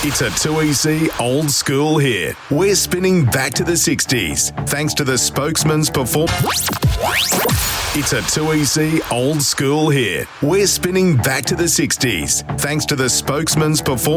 It's a 2EC old school hit. We're spinning back to the 60s thanks to the Spokesman's performance. It's a 2EC old school hit. We're spinning back to the 60s thanks to the Spokesman's performance.